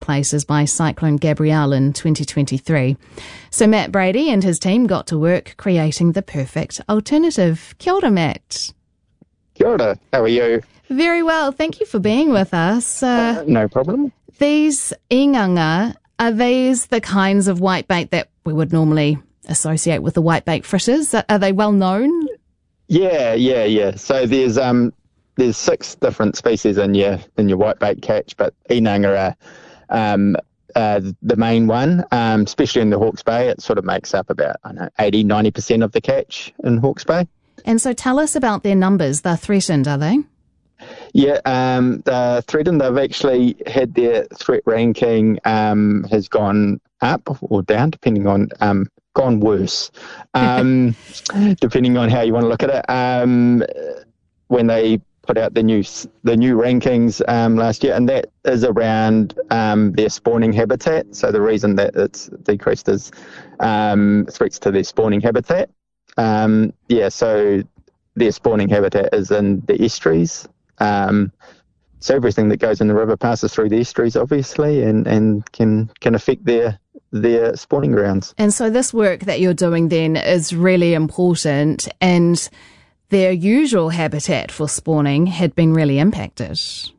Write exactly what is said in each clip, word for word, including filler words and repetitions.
places by Cyclone Gabrielle in twenty twenty-three. So Matt Brady and his team got to work creating the perfect alternative. Kia ora, Matt. Kia ora. How are you? Very well. Thank you for being with us. Uh, uh, no problem. These inganga, are these the kinds of whitebait that we would normally associate with the whitebait fritters? Are they well known? Yeah, yeah, yeah. So there's um there's six different species in your in your whitebait catch, but inanga are um uh, the main one, um, especially in the Hawke's Bay. It sort of makes up about I don't know eighty, ninety percent of the catch in Hawke's Bay. And so tell us about their numbers. They're threatened, are they? Yeah, um, they're threatened. They've actually had their threat ranking um, has gone up or down, depending on, um, gone worse, um, depending on how you want to look at it. Um, when they put out the new the new rankings um, last year, and that is around um, their spawning habitat. So the reason that it's decreased is um, threats to their spawning habitat. Um, yeah, so their spawning habitat is in the estuaries. Um, so everything that goes in the river passes through the estuaries, obviously, and, and can can affect their their spawning grounds. And so this work that you're doing then is really important, and their usual habitat for spawning had been really impacted.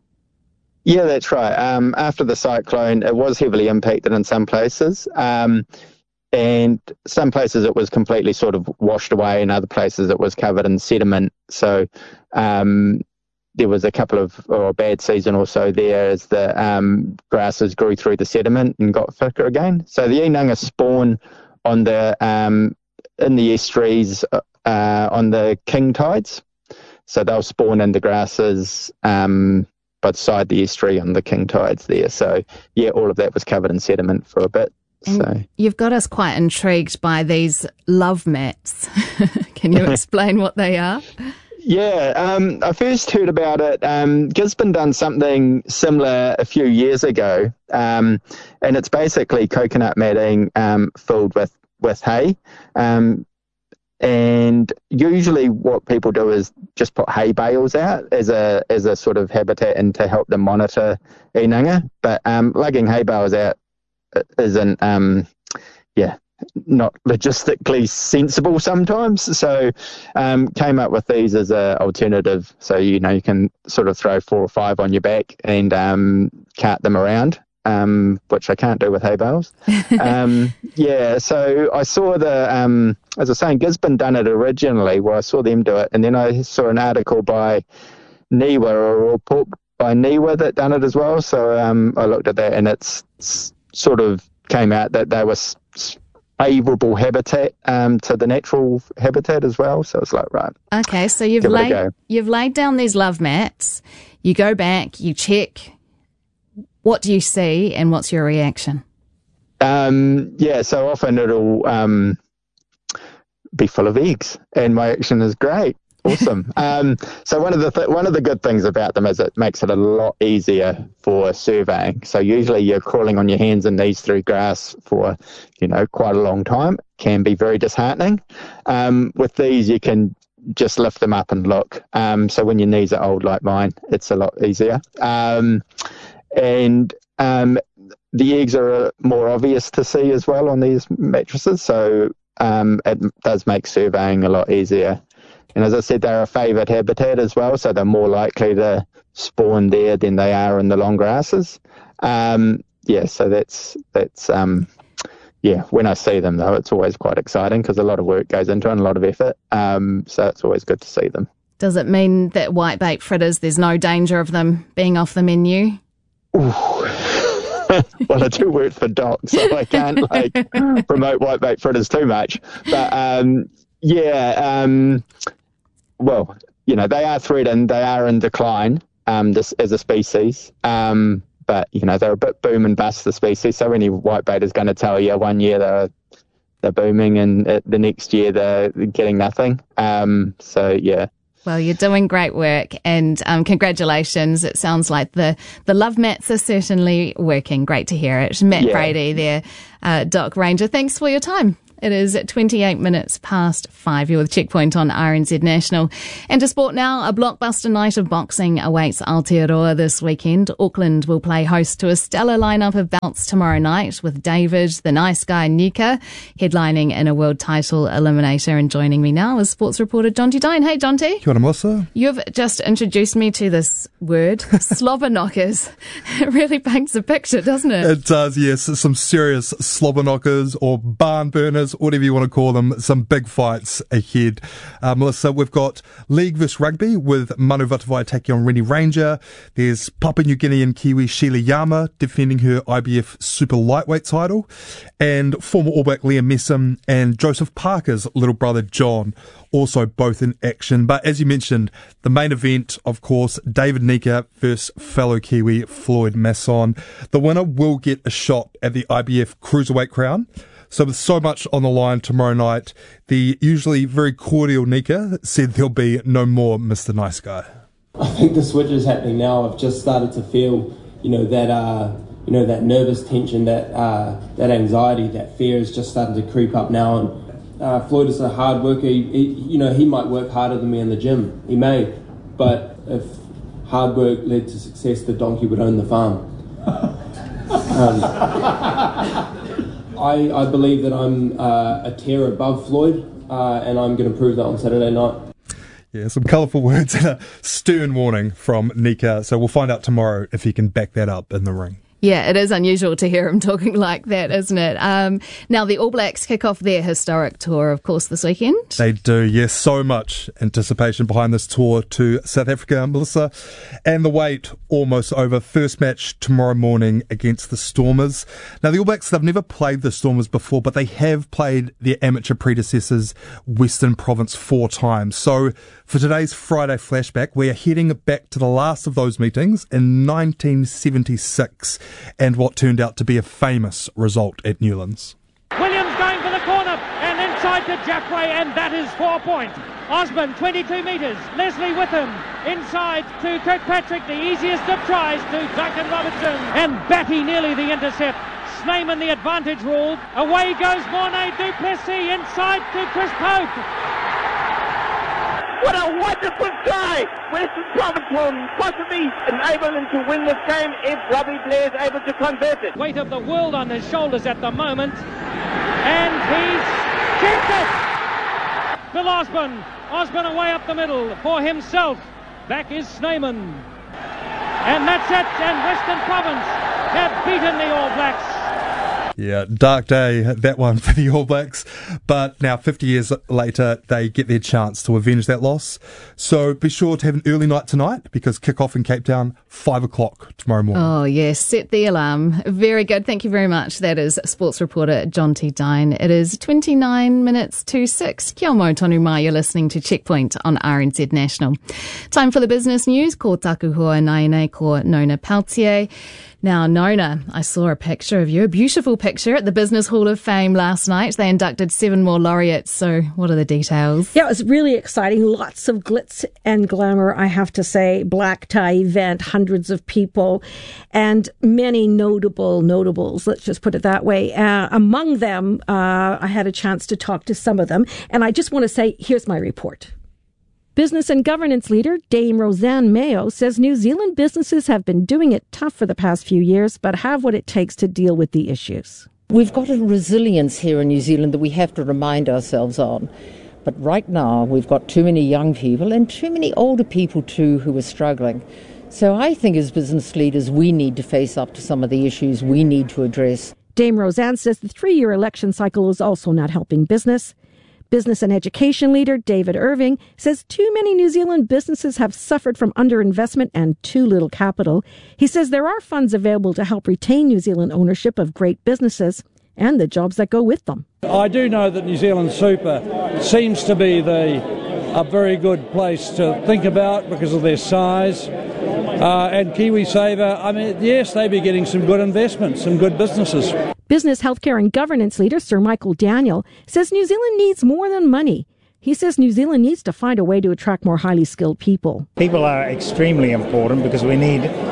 Yeah, that's right. Um, after the cyclone, it was heavily impacted in some places. Um, and some places it was completely sort of washed away, and other places it was covered in sediment. So um, there was a couple of, or a bad season or so there as the um, grasses grew through the sediment and got thicker again. So the inanga spawn on the um, in the estuaries uh, on the king tides. So they'll spawn in the grasses um, beside the estuary on the king tides there. So yeah, all of that was covered in sediment for a bit. And so you've got us quite intrigued by these love mats. Can you explain what they are? Yeah, um, I first heard about it. Um, Gisborne done something similar a few years ago, um, and it's basically coconut matting um, filled with, with hay. Um, and usually what people do is just put hay bales out as a as a sort of habitat and to help them monitor inanga. But um, lugging hay bales out isn't, um, yeah, not logistically sensible sometimes. So um, came up with these as an alternative. So, you know, you can sort of throw four or five on your back and um, cart them around, um, which I can't do with hay bales. um, yeah, so I saw the, um, as I was saying, Gisborne done it originally, where I saw them do it. And then I saw an article by Niwa or a report by Niwa that done it as well. So um, I looked at that, and it's, it's sort of came out that they were favourable habitat um, to the natural habitat as well. So it's like, right. Okay, so you've laid you've laid down these love mats. You go back, you check. What do you see, and what's your reaction? Um, yeah, so often it'll um, be full of eggs, and my action is great. Awesome. um, so one of the th- one of the good things about them is it makes it a lot easier for surveying. So usually you're crawling on your hands and knees through grass for, you know, quite a long time. Can be very disheartening. Um, with these, you can just lift them up and look. Um, so when your knees are old like mine, it's a lot easier. Um, and um, the eggs are more obvious to see as well on these mattresses. So um, it does make surveying a lot easier. And as I said, they're a favoured habitat as well, so they're more likely to spawn there than they are in the long grasses. Um, yeah, so that's, that's um, yeah, when I see them, though, it's always quite exciting because a lot of work goes into it and a lot of effort. Um, so it's always good to see them. Does it mean that whitebait fritters, there's no danger of them being off the menu? Ooh. Well, I do work for D O C, so I can't like promote whitebait fritters too much. But um, yeah, um, well, you know, they are threatened, they are in decline um, this, as a species, um, but, you know, they're a bit boom and bust, the species, so any whitebait is going to tell you one year they're, they're booming and uh, the next year they're getting nothing. Um, so, yeah. Well, you're doing great work, and um, congratulations. It sounds like the, the love mats are certainly working. Great to hear it. Matt yeah. Brady there, uh, D O C Ranger. Thanks for your time. It is twenty-eight minutes past five. You're with Checkpoint on R N Z National. And to sport now, a blockbuster night of boxing awaits Aotearoa this weekend. Auckland will play host to a stellar lineup of bouts tomorrow night, with David, the nice guy Nika, headlining in a world title eliminator. And joining me now is sports reporter Jonty Dine. Hey, Jonty. Kia ora, Melissa. You've just introduced me to this word, slobber knockers. It really paints a picture, doesn't it? It does, yes. Some serious slobber knockers or barn burners, whatever you want to call them. Some big fights ahead. Uh, Melissa, we've got League versus Rugby with Manu Vatuvai taking on Rennie Ranger. There's Papua New Guinean Kiwi Sheila Yama defending her I B F super lightweight title. And former All Black Liam Messam and Joseph Parker's little brother John also both in action. But as you mentioned, the main event, of course, David Nika versus fellow Kiwi Floyd Masson. The winner will get a shot at the I B F Cruiserweight crown. So with so much on the line tomorrow night, the usually very cordial Nika said there'll be no more Mister Nice Guy. I think the switch is happening now. I've just started to feel, you know, that uh, you know, that nervous tension, that uh, that anxiety, that fear is just starting to creep up now. And Uh, Floyd is a hard worker. He, he, you know, he might work harder than me in the gym. He may, but if hard work led to success, the donkey would own the farm. um, I, I believe that I'm uh, a tier above Floyd, uh, and I'm going to prove that on Saturday night. Yeah, some colourful words and a stern warning from Nika. So we'll find out tomorrow if he can back that up in the ring. Yeah, it is unusual to hear him talking like that, isn't it? Um, now, the All Blacks kick off their historic tour, of course, this weekend. They do, yes. So much anticipation behind this tour to South Africa, Melissa. And the wait almost over. First match tomorrow morning against the Stormers. Now, the All Blacks, they've never played the Stormers before, but they have played their amateur predecessors, Western Province, four times. So for today's Friday flashback, we are heading back to the last of those meetings in nineteen seventy-six. And what turned out to be a famous result at Newlands. Williams going for the corner and inside to Jackway, and that is four point. Osborne, twenty-two metres. Leslie with him. Inside to Kirkpatrick, the easiest of tries to Duncan Robertson. And Batty nearly the intercept. Snyman the advantage ruled. Away goes Mornay du Plessis inside to Chris Pope. What a wonderful try! Western Province will possibly enable them to win this game if Robbie Blair is able to convert it. Weight of the world on his shoulders at the moment. And he's kicked it! Bill Osborne. Osborne away up the middle for himself. Back is Snyman. And that's it. And Western Province have beaten the All Blacks. Yeah, dark day, that one for the All Blacks. But now, fifty years later, they get their chance to avenge that loss. So be sure to have an early night tonight, because kick-off in Cape Town, five o'clock tomorrow morning. Oh, yes, set the alarm. Very good. Thank you very much. That is sports reporter Jonty Dine. It is twenty-nine minutes to six. Kia mau tonu mai, you're listening to Checkpoint on R N Z National. Time for the business news. Ko taku hoa nai nei ko Nona Peltier. Now, Nona, I saw a picture of you, a beautiful picture at the Business Hall of Fame last night. They inducted seven more laureates. So what are the details? Yeah, it was really exciting. Lots of glitz and glamour, I have to say. Black tie event, hundreds of people, and many notable notables, let's just put it that way. Uh, among them, uh, I had a chance to talk to some of them. And I just want to say, here's my report. Business and governance leader Dame Roseanne Mayo says New Zealand businesses have been doing it tough for the past few years, but have what it takes to deal with the issues. We've got a resilience here in New Zealand that we have to remind ourselves on. But right now, we've got too many young people and too many older people too who are struggling. So I think as business leaders, we need to face up to some of the issues we need to address. Dame Roseanne says the three-year election cycle is also not helping business. Business and education leader David Irving says too many New Zealand businesses have suffered from underinvestment and too little capital. He says there are funds available to help retain New Zealand ownership of great businesses and the jobs that go with them. I do know that New Zealand Super seems to be the a very good place to think about because of their size. Uh, and KiwiSaver, I mean, yes, they'd be getting some good investments, some good businesses. Business, healthcare and governance leader Sir Michael Daniel says New Zealand needs more than money. He says New Zealand needs to find a way to attract more highly skilled people. People are extremely important because we need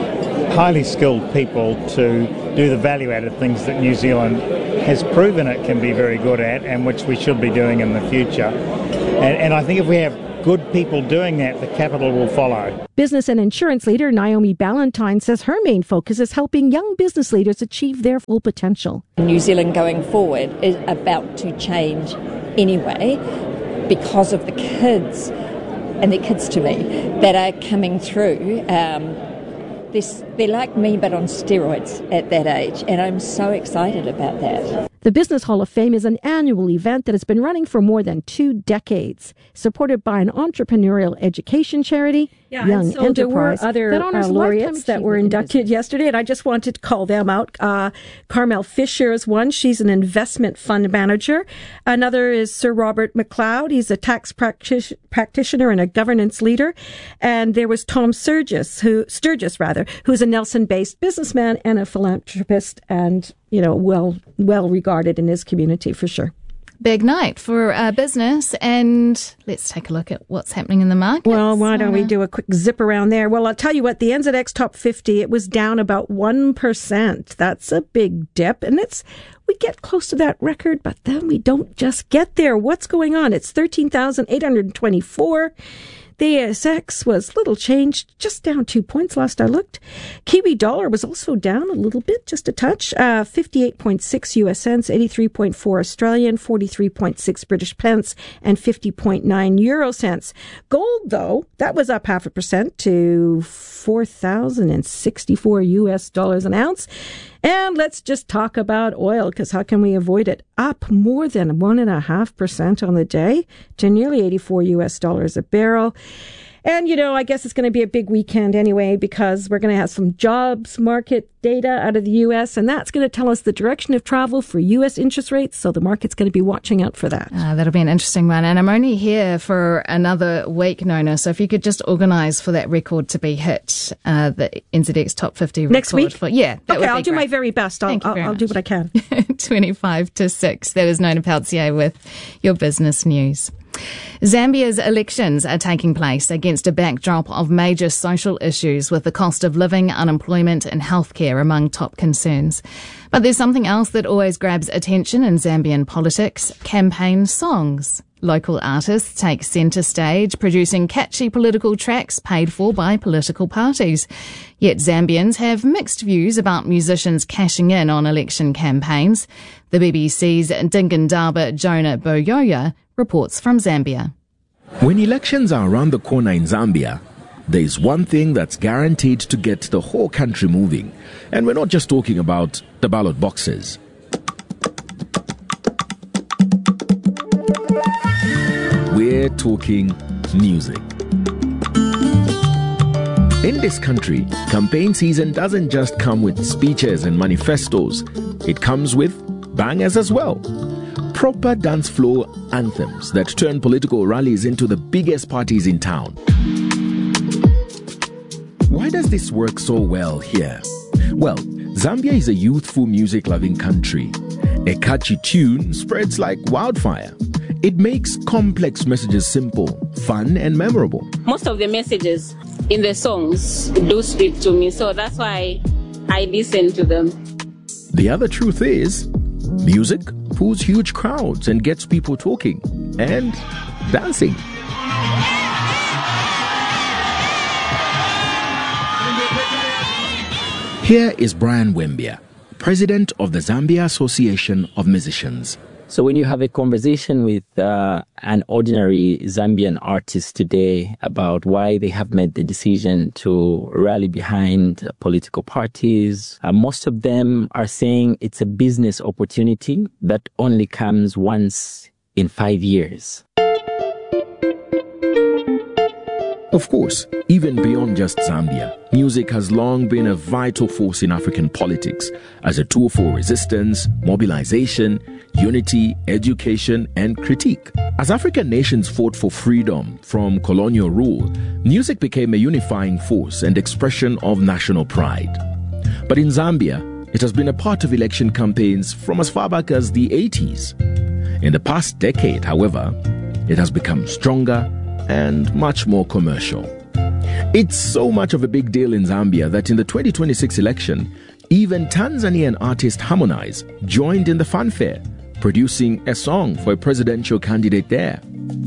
highly skilled people to do the value-added things that New Zealand has proven it can be very good at, and which we should be doing in the future. And, and I think if we have good people doing that, the capital will follow. Business and insurance leader Naomi Ballantyne says her main focus is helping young business leaders achieve their full potential. New Zealand going forward is about to change anyway because of the kids, and they're kids to me, that are coming through. Um, they're, they're like me but on steroids at that age, and I'm so excited about that. The Business Hall of Fame is an annual event that has been running for more than two decades, supported by an entrepreneurial education charity, yeah, Young so Enterprise, there were other that uh, laureates that were inducted yesterday, and I just wanted to call them out. Uh, Carmel Fisher is one. She's an investment fund manager. Another is Sir Robert McLeod. He's a tax practic- practitioner and a governance leader. And there was Tom Sturgis, who Sturgis rather, who's a Nelson-based businessman and a philanthropist, and you know, well, well regarded in his community for sure. Big night for uh, business, and let's take a look at what's happening in the market. Well, why don't we do a quick zip around there? Well, I'll tell you what, the N Z X Top fifty, it was down about one percent. That's a big dip, and it's we get close to that record, but then we don't just get there. What's going on? It's thirteen thousand eight hundred twenty-four. The A S X was little changed, just down two points last I looked. Kiwi dollar was also down a little bit, just a touch. Uh, fifty-eight point six U S cents, eighty-three point four Australian, forty-three point six British pence, and fifty point nine euro cents. Gold, though, that was up half a percent to four thousand sixty-four U S dollars an ounce. And let's just talk about oil, because how can we avoid it? Up more than one and a half percent on the day to nearly eighty-four U S dollars a barrel. And, you know, I guess it's going to be a big weekend anyway, because we're going to have some jobs market data out of the U S, and that's going to tell us the direction of travel for U S interest rates. So the market's going to be watching out for that. Uh, that'll be an interesting one. And I'm only here for another week, Nona. So if you could just organise for that record to be hit, uh, the N Z X Top fifty record. Next week? For, yeah. That okay, would I'll be do great. my very best. I'll, Thank you I'll, very I'll much. do what I can. twenty-five to six. That is Nona Peltier with your business news. Zambia's elections are taking place against a backdrop of major social issues, with the cost of living, unemployment and healthcare among top concerns. But there's something else that always grabs attention in Zambian politics: campaign songs. Local artists take centre stage, producing catchy political tracks paid for by political parties. Yet Zambians have mixed views about musicians cashing in on election campaigns. The B B C's Dingindaba Jonah Boyoya reports from Zambia. When elections are around the corner in Zambia, there is one thing that's guaranteed to get the whole country moving. And we're not just talking about the ballot boxes. We're talking music. In this country, campaign season doesn't just come with speeches and manifestos. It comes with bangers as well. Proper dance floor anthems that turn political rallies into the biggest parties in town. Why does this work so well here? Well, Zambia is a youthful, music-loving country. A catchy tune spreads like wildfire. It makes complex messages simple, fun, and memorable. Most of the messages in the songs do speak to me, so that's why I listen to them. The other truth is, music pulls huge crowds and gets people talking and dancing. Here is Brian Wembia, president of the Zambia Association of Musicians. So when you have a conversation with uh, an ordinary Zambian artist today about why they have made the decision to rally behind political parties, uh, most of them are saying it's a business opportunity that only comes once in five years. Of course, even beyond just Zambia, music has long been a vital force in African politics as a tool for resistance, mobilization, unity, education, and critique. As African nations fought for freedom from colonial rule, music became a unifying force and expression of national pride. But in Zambia, it has been a part of election campaigns from as far back as the eighties. In the past decade, however, it has become stronger and much more commercial. It's so much of a big deal in Zambia that in the twenty twenty-six election, even Tanzanian artist Harmonize joined in the fanfare, producing a song for a presidential candidate there.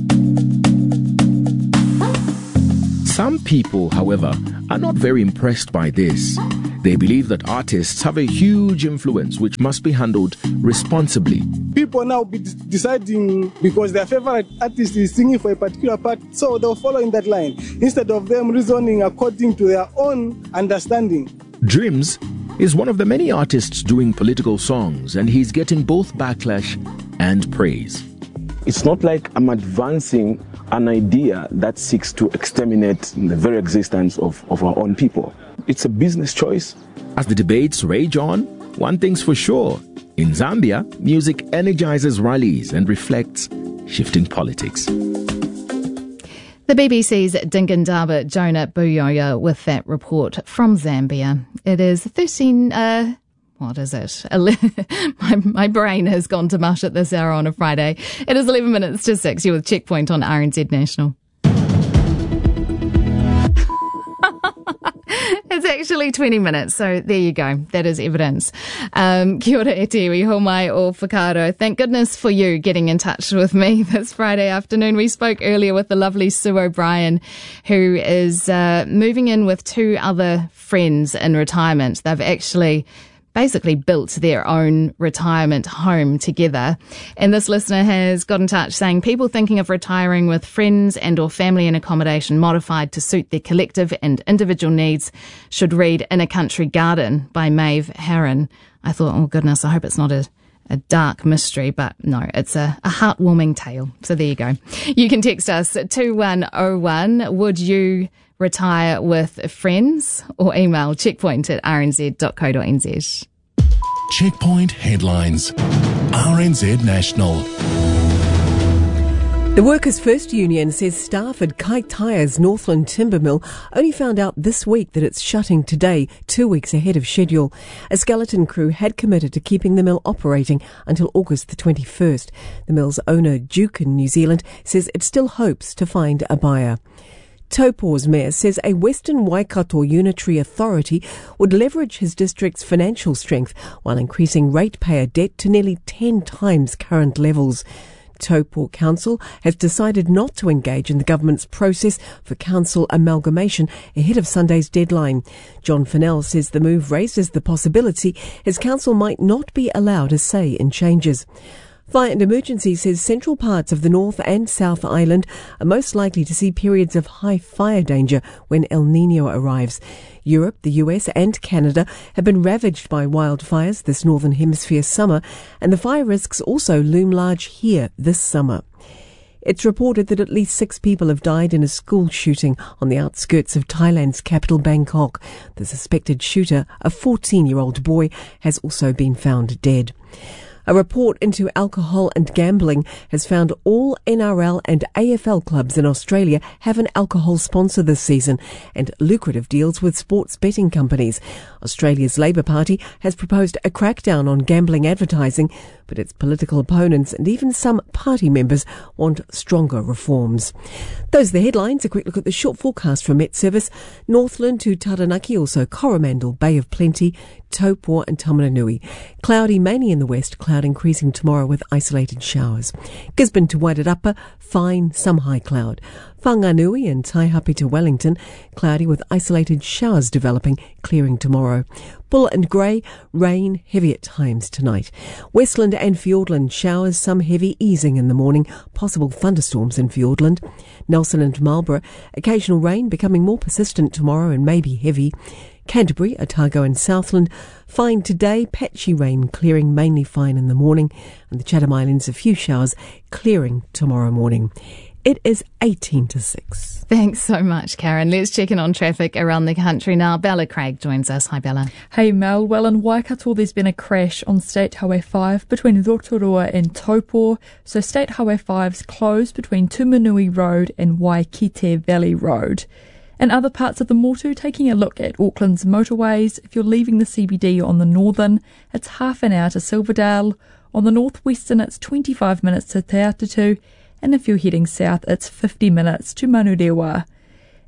Some people, however, are not very impressed by this. They believe that artists have a huge influence which must be handled responsibly. People now be deciding because their favorite artist is singing for a particular part, so they'll follow in that line instead of them reasoning according to their own understanding. Dreams is one of the many artists doing political songs, and he's getting both backlash and praise. It's not like I'm advancing an idea that seeks to exterminate the very existence of, of our own people. It's a business choice. As the debates rage on, one thing's for sure. In Zambia, music energizes rallies and reflects shifting politics. The B B C's Dingindaba Jonah Buyoya with that report from Zambia. It is thirteen... Uh, What is it? my, my brain has gone to mush at this hour on a Friday. It is eleven minutes to six. You're with Checkpoint on R N Z National. It's actually twenty minutes, so there you go. That is evidence. Um, kia ora e te iwi, homai o whakaaro. Thank goodness for you getting in touch with me this Friday afternoon. We spoke earlier with the lovely Sue O'Brien, who is uh, moving in with two other friends in retirement. They've actually basically built their own retirement home together. And this listener has got in touch saying people thinking of retiring with friends and or family in accommodation modified to suit their collective and individual needs should read In a Country Garden by Maeve Herron. I thought, oh goodness, I hope it's not a a dark mystery, but no, it's a, a heartwarming tale. So there you go. You can text us at two one oh one. Would you retire with friends? Or email checkpoint at r n z dot co dot n z. Checkpoint headlines. R N Z National. The Workers' First Union says staff at Kite Tyres Northland Timber Mill only found out this week that it's shutting today, two weeks ahead of schedule. A skeleton crew had committed to keeping the mill operating until August the twenty-first. The mill's owner, Duke in New Zealand, says it still hopes to find a buyer. Taupo's mayor says a Western Waikato unitary authority would leverage his district's financial strength while increasing ratepayer debt to nearly ten times current levels. Taupo Council has decided not to engage in the government's process for council amalgamation ahead of Sunday's deadline. John Fennell says the move raises the possibility his council might not be allowed a say in changes. Fire and Emergency says central parts of the North and South Island are most likely to see periods of high fire danger when El Niño arrives. Europe, the U S and Canada have been ravaged by wildfires this Northern Hemisphere summer, and the fire risks also loom large here this summer. It's reported that at least six people have died in a school shooting on the outskirts of Thailand's capital, Bangkok. The suspected shooter, a fourteen-year-old boy, has also been found dead. A report into alcohol and gambling has found all N R L and A F L clubs in Australia have an alcohol sponsor this season and lucrative deals with sports betting companies. Australia's Labor Party has proposed a crackdown on gambling advertising, but its political opponents and even some party members want stronger reforms. Those are the headlines. A quick look at the short forecast from Met Service. Northland to Taranaki, also Coromandel, Bay of Plenty, Taupo and Taumarunui. Cloudy mainly in the west, cloud increasing tomorrow with isolated showers. Gisborne to Wairarapa, fine, some high cloud. Whanganui and Taihape to Wellington, cloudy with isolated showers developing, clearing tomorrow. Bull and Grey, rain, heavy at times tonight. Westland and Fiordland, showers, some heavy easing in the morning, possible thunderstorms in Fiordland. Nelson and Marlborough, occasional rain becoming more persistent tomorrow and maybe heavy. Canterbury, Otago and Southland, fine today, patchy rain clearing, mainly fine in the morning, and the Chatham Islands a few showers, clearing tomorrow morning. It is eighteen to six. Thanks so much, Karen. Let's check in on traffic around the country now. Bella Craig joins us. Hi, Bella. Hey, Mel. Well, in Waikato, there's been a crash on State Highway five between Rotorua and Taupo. So State Highway five's closed between Tumanui Road and Waikite Valley Road. In other parts of the Motu, taking a look at Auckland's motorways, if you're leaving the C B D on the northern, it's half an hour to Silverdale. On the northwestern, it's twenty-five minutes to Te Atatu. And if you're heading south, it's fifty minutes to Manurewa.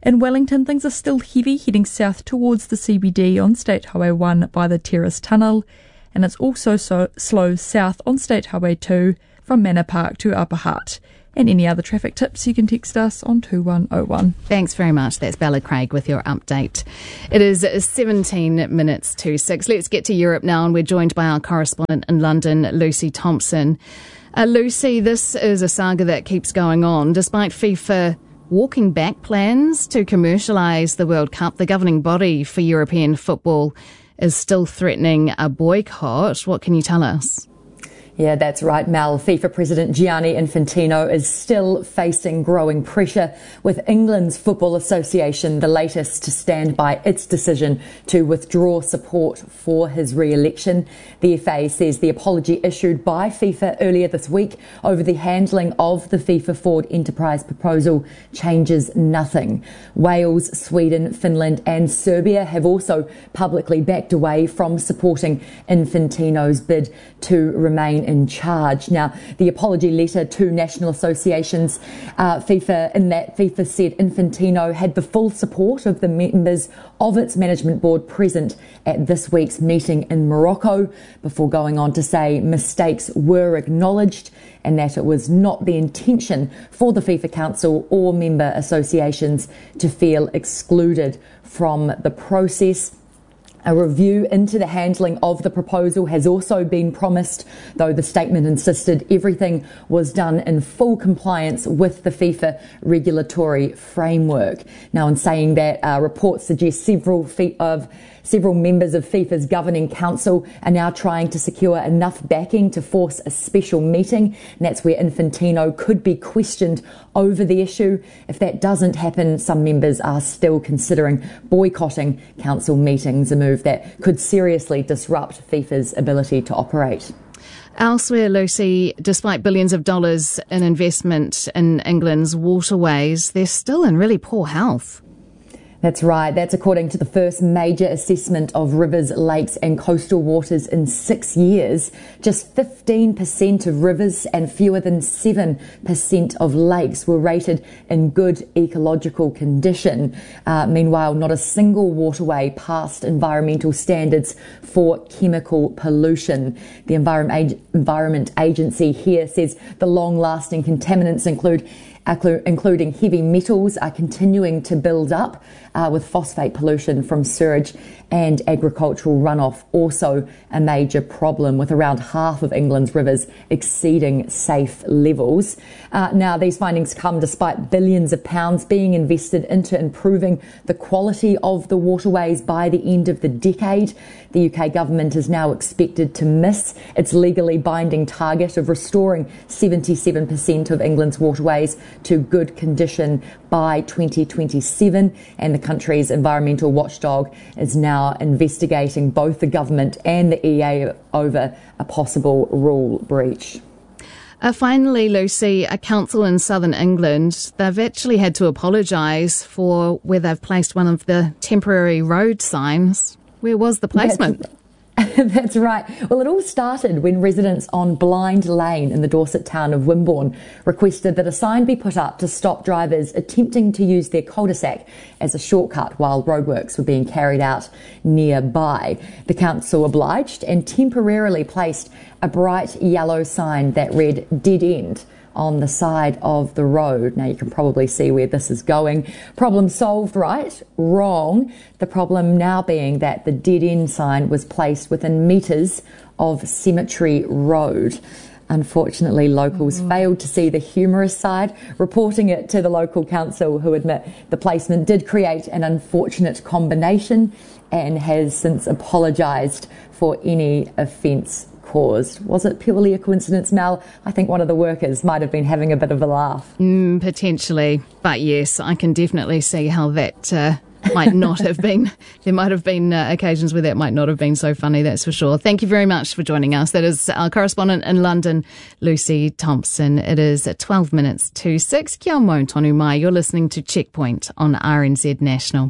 In Wellington, things are still heavy heading south towards the C B D on State Highway one by the Terrace Tunnel, and it's also so slow south on State Highway two from Manor Park to Upper Hutt. And any other traffic tips, you can text us on two one oh one. Thanks very much. That's Bella Craig with your update. It is seventeen minutes to six. Let's get to Europe now, and we're joined by our correspondent in London, Lucy Thompson. Uh, Lucy, this is a saga that keeps going on. Despite FIFA walking back plans to commercialise the World Cup, the governing body for European football is still threatening a boycott. What can you tell us? Yeah, that's right, Mel. FIFA President Gianni Infantino is still facing growing pressure, with England's Football Association the latest to stand by its decision to withdraw support for his re-election. The F A says the apology issued by FIFA earlier this week over the handling of the FIFA Forward Enterprise proposal changes nothing. Wales, Sweden, Finland and Serbia have also publicly backed away from supporting Infantino's bid to remain in charge. Now, the apology letter to national associations, uh, FIFA, in that FIFA said Infantino had the full support of the members of its management board present at this week's meeting in Morocco, before going on to say mistakes were acknowledged and that it was not the intention for the FIFA Council or member associations to feel excluded from the process. A review into the handling of the proposal has also been promised, though the statement insisted everything was done in full compliance with the FIFA regulatory framework. Now, in saying that, uh, reports suggest several fe- of Several members of FIFA's governing council are now trying to secure enough backing to force a special meeting, and that's where Infantino could be questioned over the issue. If that doesn't happen, some members are still considering boycotting council meetings, a move that could seriously disrupt FIFA's ability to operate. Elsewhere, Lucy, despite billions of dollars in investment in England's waterways, they're still in really poor health. That's right. That's according to the first major assessment of rivers, lakes and coastal waters in six years. Just fifteen percent of rivers and fewer than seven percent of lakes were rated in good ecological condition. Uh, meanwhile, not a single waterway passed environmental standards for chemical pollution. The Environment, Environment Agency here says the long-lasting contaminants include including heavy metals, are continuing to build up, uh, with phosphate pollution from sewage and agricultural runoff also a major problem, with around half of England's rivers exceeding safe levels. Uh, now, these findings come despite billions of pounds being invested into improving the quality of the waterways by the end of the decade. The U K government is now expected to miss its legally binding target of restoring seventy-seven percent of England's waterways to good condition by twenty twenty-seven, and the country's environmental watchdog is now investigating both the government and the E A over a possible rule breach. Uh, finally, Lucy, a council in southern England, they've actually had to apologise for where they've placed one of the temporary road signs. Where was the placement? That's- That's right. Well, it all started when residents on Blind Lane in the Dorset town of Wimborne requested that a sign be put up to stop drivers attempting to use their cul-de-sac as a shortcut while roadworks were being carried out nearby. The council obliged and temporarily placed a bright yellow sign that read "Dead End" on the side of the road. Now, you can probably see where this is going. Problem solved, right? Wrong. The problem now being that the dead end sign was placed within metres of Cemetery Road. Unfortunately, locals mm-hmm. failed to see the humorous side, reporting it to the local council, who admit the placement did create an unfortunate combination and has since apologised for any offence caused. Was it purely a coincidence, Mel? I think one of the workers might have been having a bit of a laugh. Mm, potentially. But yes, I can definitely see how that uh, might not have been. There might have been uh, occasions where that might not have been so funny, that's for sure. Thank you very much for joining us. That is our correspondent in London, Lucy Thompson. It is at twelve minutes to six. Kia mau tonu mai. You're listening to Checkpoint on R N Z National.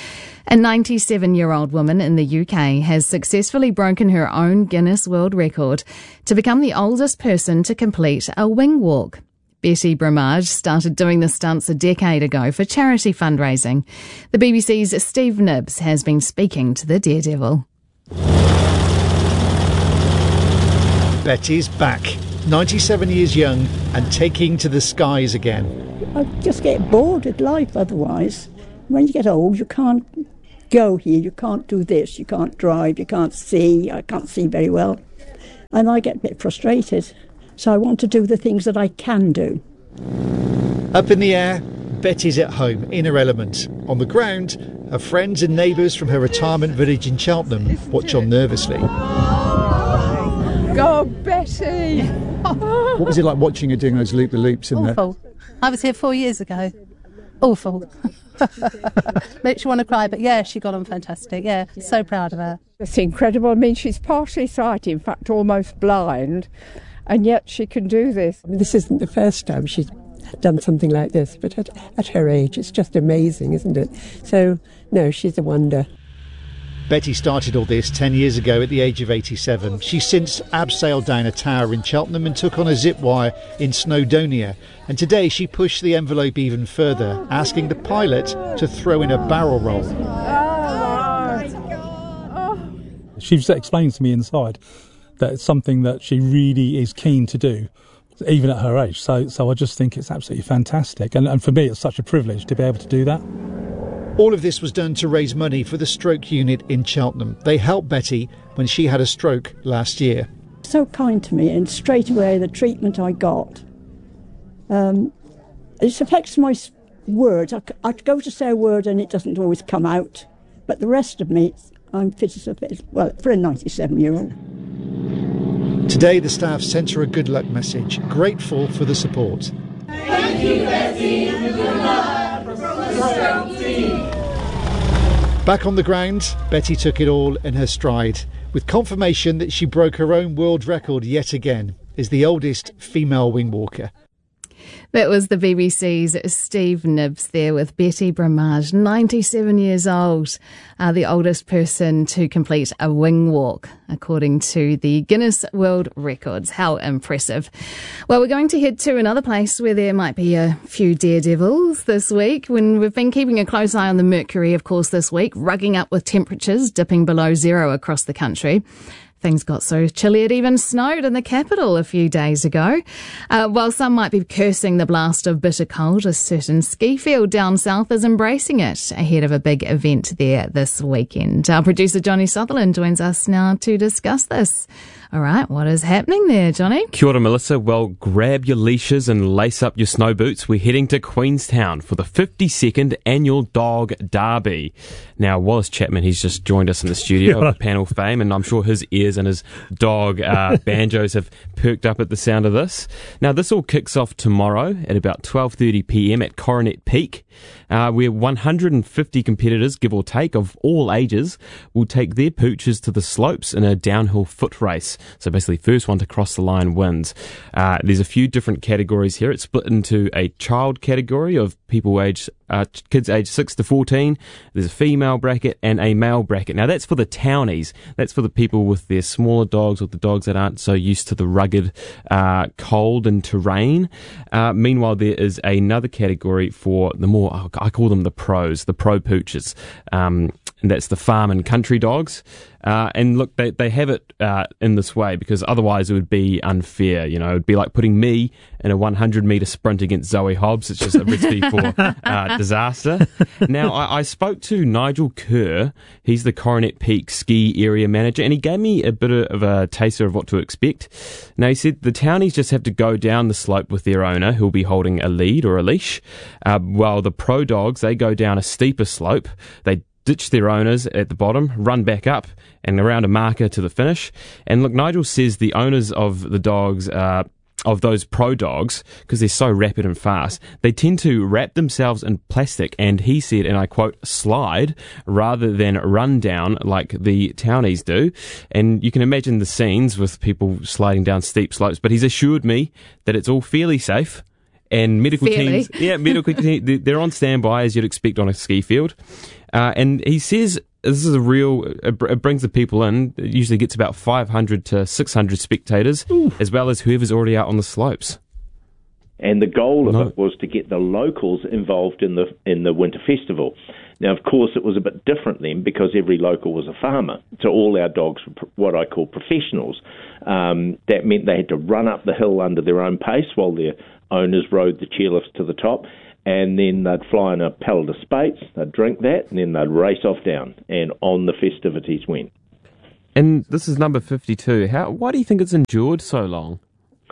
A ninety-seven-year-old woman in the U K has successfully broken her own Guinness World Record to become the oldest person to complete a wing walk. Betty Bramage started doing the stunts a decade ago for charity fundraising. The B B C's Steve Nibbs has been speaking to the daredevil. Betty's back, ninety-seven years young and taking to the skies again. I just get bored with life otherwise. When you get old, you can't go here, you can't do this, you can't drive, you can't see, I can't see very well. And I get a bit frustrated. So I want to do the things that I can do. Up in the air, Betty's at home, in her element. On the ground, her friends and neighbours from her retirement village in Cheltenham watch on nervously. Go, Betty! What was it like watching her doing those loop-the-loops? In Awful. The... I was here four years ago. Awful. Makes you want to cry, but yeah, she got on fantastic. Yeah, so proud of her. It's incredible. I mean, she's partially sighted, in fact, almost blind, and yet she can do this. I mean, this isn't the first time she's done something like this, but at, at her age, it's just amazing, isn't it? So, no, she's a wonder. Betty started all this ten years ago at the age of eighty-seven. She's since abseiled down a tower in Cheltenham and took on a zip wire in Snowdonia. And today she pushed the envelope even further, asking the pilot to throw in a barrel roll. She's explained to me inside that it's something that she really is keen to do, even at her age. So so I just think it's absolutely fantastic. And, and for me, it's such a privilege to be able to do that. All of this was done to raise money for the stroke unit in Cheltenham. They helped Betty when she had a stroke last year. So kind to me, and straight away the treatment I got, um, it affects my words. I, I go to say a word and it doesn't always come out, but the rest of me, I'm fit as a fit, well, for a ninety-seven-year-old. Today the staff sent her a good luck message, grateful for the support. Thank you, Betty. Good luck. Back on the ground, Betty took it all in her stride, with confirmation that she broke her own world record yet again as the oldest female wing walker. That was the B B C's Steve Nibbs there with Betty Bramage, ninety-seven years old, uh, the oldest person to complete a wing walk, according to the Guinness World Records. How impressive. Well, we're going to head to another place where there might be a few daredevils this week, when we've been keeping a close eye on the mercury, of course, this week, rugging up with temperatures dipping below zero across the country. Things got so chilly it even snowed in the capital a few days ago. Uh, while some might be cursing the blast of bitter cold, a certain ski field down south is embracing it ahead of a big event there this weekend. Our producer Johnny Sutherland joins us now to discuss this. All right, what is happening there, Johnny? Kia ora, Melissa. Well, grab your leashes and lace up your snow boots. We're heading to Queenstown for the fifty-second Annual Dog Derby. Now, Wallace Chapman, he's just joined us in the studio of Panel Fame, and I'm sure his ears and his dog uh, banjos have perked up at the sound of this. Now, this all kicks off tomorrow at about twelve thirty p.m. at Coronet Peak, uh, where one hundred fifty competitors, give or take, of all ages, will take their pooches to the slopes in a downhill foot race. So basically, first one to cross the line wins. Uh, there's a few different categories here. It's split into a child category of people aged, uh, kids aged six to fourteen. There's a female bracket and a male bracket. Now, that's for the townies. That's for the people with their smaller dogs, or the dogs that aren't so used to the rugged uh, cold and terrain. Uh, meanwhile, there is another category for the more, I call them the pros, the pro pooches. Um, and that's the farm and country dogs. Uh, and look, they, they have it uh, in this way because otherwise it would be unfair. You know, it would be like putting me in a one hundred metre sprint against Zoe Hobbs. It's just a recipe for uh, disaster. Now, I, I spoke to Nigel Kerr. He's the Coronet Peak ski area manager, and he gave me a bit of a taster of what to expect. Now, he said the townies just have to go down the slope with their owner, who'll be holding a lead or a leash, uh, while the pro dogs, they go down a steeper slope. They ditch their owners at the bottom, run back up and around a marker to the finish. And look, Nigel says the owners of the dogs, uh, of those pro dogs, because they're so rapid and fast, they tend to wrap themselves in plastic, and he said, and I quote, slide rather than run down like the townies do. And you can imagine the scenes with people sliding down steep slopes, but he's assured me that it's all fairly safe. And medical Fairly. teams, yeah, medical teams, they're on standby as you'd expect on a ski field. Uh, and he says this is a real, it brings the people in. It usually gets about five hundred to six hundred spectators, Ooh. as well as whoever's already out on the slopes. And the goal of No. it was to get the locals involved in the in the winter festival. Now, of course, it was a bit different then because every local was a farmer. So all our dogs were pr- what I call professionals. Um, that meant they had to run up the hill under their own pace while their owners rode the chairlifts to the top. And then they'd fly in a pallet of Speight's, they'd drink that, and then they'd race off down. And on the festivities went. And this is number fifty-two. How? Why do you think it's endured so long?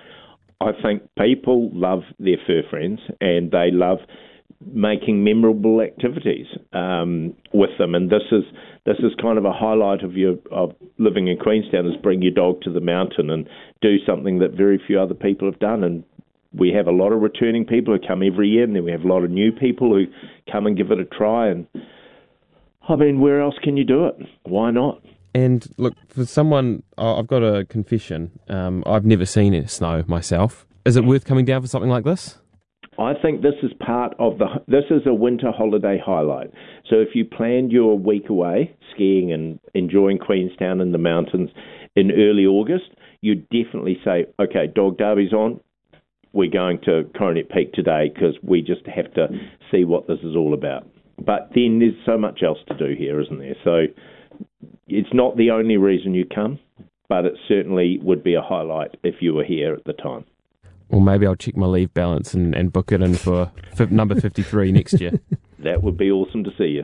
I think people love their fur friends and they love making memorable activities um, with them, and this is this is kind of a highlight of your of living in Queenstown, is bring your dog to the mountain and do something that very few other people have done. And we have a lot of returning people who come every year, and then we have a lot of new people who come and give it a try. And I mean, where else can you do it? Why not? And look, for someone, oh, I've got a confession. Um, I've never seen it snow myself. Is it worth coming down for something like this? I think this is part of the. This is a winter holiday highlight. So if you planned your week away skiing and enjoying Queenstown in the mountains in early August, you'd definitely say, okay, Dog Derby's on. We're going to Coronet Peak today because we just have to see what this is all about. But then there's so much else to do here, isn't there? So it's not the only reason you come, but it certainly would be a highlight if you were here at the time. Or maybe I'll check my leave balance and, and book it in for f- number fifty-three next year. That would be awesome to see you.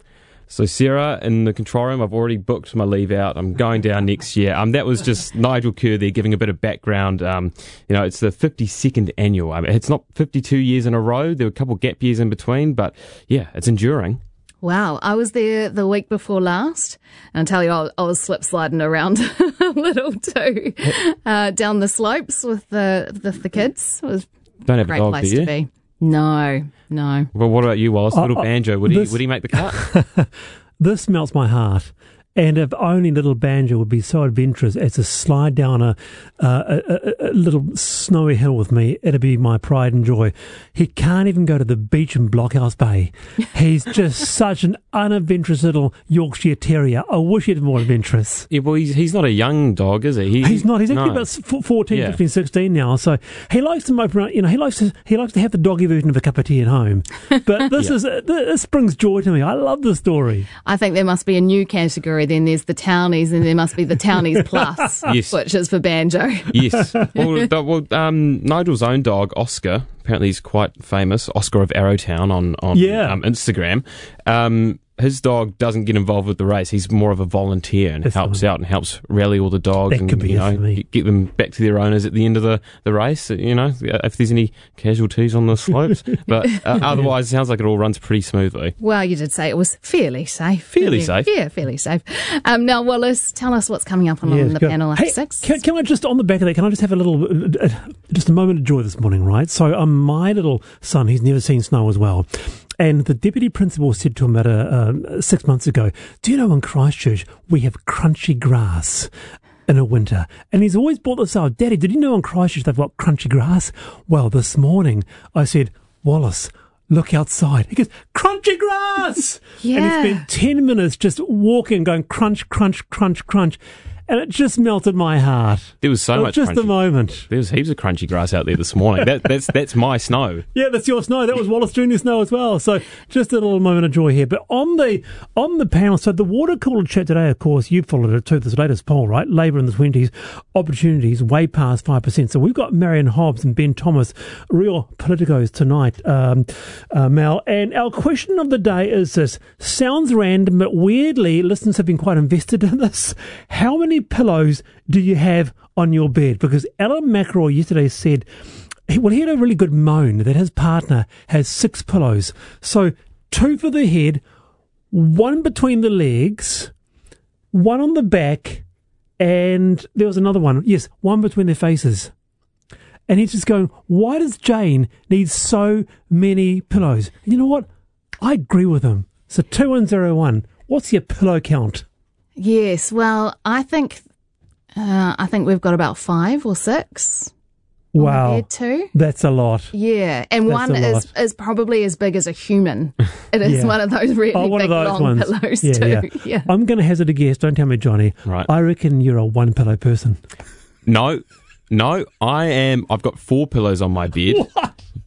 So Sarah, in the control room, I've already booked my leave out. I'm going down next year. Um, that was just Nigel Kerr there giving a bit of background. Um, you know, it's the fifty-second annual. I mean, it's not fifty-two years in a row. There were a couple gap years in between, but yeah, it's enduring. Wow, I was there the week before last, and I tell you, I, I was slip sliding around a little too, uh, down the slopes with the the, the kids. It was Don't a have a great dog, place do you? to be. No, no. Well, what about you, Wallace? Little Uh, uh, Banjo, would this- he would he make the cut? This melts my heart. And if only Little Banjo would be so adventurous as to slide down a, uh, a, a, a little snowy hill with me, it'd be my pride and joy. He can't even go to the beach in Blockhouse Bay. He's just such an unadventurous little Yorkshire Terrier. I wish he had more adventurous. Yeah, well, he's, he's not a young dog, is he? he He's not. He's actually no. about f- fourteen, Yeah. fifteen, sixteen now. So he likes to mope around. You know, he likes to he likes to have the doggy version of a cup of tea at home. But this Yeah. is uh, this brings joy to me. I love the story. I think there must be a new category. Then there's the Townies, and there must be the Townies Plus, Yes. which is for Banjo. Yes. Well, do- well um, Nigel's own dog, Oscar, apparently he's quite famous, Oscar of Arrowtown on, on Yeah. um, Instagram. Um, his dog doesn't get involved with the race. He's more of a volunteer and That's helps fine. out and helps rally all the dogs That and could be you it know for me. get- get them back to their owners at the end of the, the race. You know, if there's any casualties on the slopes, but uh, otherwise, it sounds like it all runs pretty smoothly. Well, you did say it was fairly safe. Fairly didn't you? safe. Yeah, fairly safe. Um, now, Wallace, tell us what's coming up on, Yes, on the go. panel after Hey, six. Can, can I just, on the back of that, can I just have a little, uh, uh, just a moment of joy this morning, right? So um, my little son, he's never seen snow as well. And the deputy principal said to him about uh, uh, six months ago, do you know in Christchurch we have crunchy grass in a winter? And he's always brought this up. Daddy, did you know in Christchurch they've got crunchy grass? Well, this morning I said, Wallace, look outside. He goes, crunchy grass! Yeah. And he spent ten minutes just walking, going crunch, crunch, crunch, crunch. And it just melted my heart. There was so It was much just crunchy. a moment. There was heaps of crunchy grass out there this morning. That, that's that's my snow. Yeah, that's your snow. That was Wallace Junior snow as well. So just a little moment of joy here. But on the on the panel, so the water cooler chat today, of course, you followed it too, this latest poll, right? Labour in the twenties, opportunities way past five percent. So we've got Marion Hobbs and Ben Thomas, real politicos tonight, um, uh, Mel. And our question of the day is this. Sounds random, but weirdly, listeners have been quite invested in this. How many pillows do you have on your bed? Because Alan McElroy yesterday said, he- well, he had a really good moan that his partner has six pillows. So two for the head, one between the legs, one on the back, and there was another one. Yes, one between their faces. And he's just going, why does Jane need so many pillows? And you know what? I agree with him. So two one zero one, what's your pillow count? Yes, well, I think uh, I think we've got about five or six. Wow. There too. That's a lot. Yeah, and That's one a is, lot. is probably as big as a human. It is Yeah. one of those really Oh, one big of those long ones. pillows yeah, too. Yeah. Yeah. I'm going to hazard a guess. Don't tell me, Johnny. Right. I reckon you're a one pillow person. No, no, I am. I've got four pillows on my bed. What?